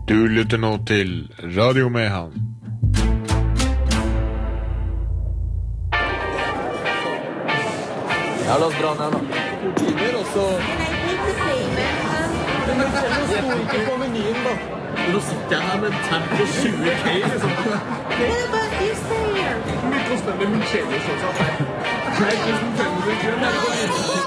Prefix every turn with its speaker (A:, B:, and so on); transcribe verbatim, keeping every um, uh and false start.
A: Du lytter nå til Radio Mehamn.
B: Ja, la oss dra ned da. Timer, og så... Men du kjenner jo stod ikke på menyen da. Nå sitter jeg her med en tab på tjue K, liksom. Hvor mye koster det med hundkjeder, sånn at det er tusen fem hundre kroner?